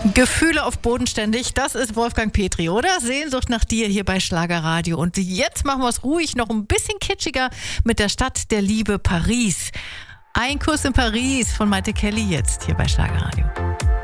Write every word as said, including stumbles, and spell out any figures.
Gefühle auf bodenständig, das ist Wolfgang Petri, oder? Sehnsucht nach dir hier bei Schlagerradio. Und jetzt machen wir es ruhig, noch ein bisschen kitschiger mit der Stadt der Liebe Paris. Ein Kuss in Paris von Maite Kelly jetzt hier bei Schlagerradio.